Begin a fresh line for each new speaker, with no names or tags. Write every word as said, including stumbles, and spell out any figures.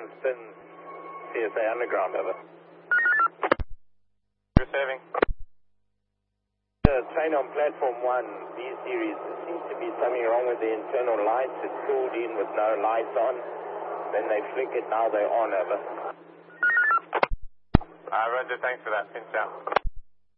Kingston, C S A Underground, over.
Receiving.
The train on platform one, B series, there seems to be something wrong with the internal lights. It's pulled in with no lights on. Then they flick it, now they're on, over.
Uh, Roger, thanks for that. Pinch out.